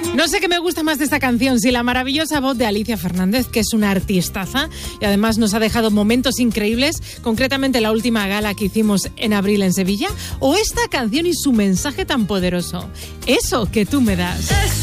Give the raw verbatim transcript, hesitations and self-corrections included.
No sé qué me gusta más de esta canción, si la maravillosa voz de Alicia Fernández, que es una artistaza y además nos ha dejado momentos increíbles, concretamente la última gala que hicimos en abril en Sevilla, o esta canción y su mensaje tan poderoso, eso que tú me das.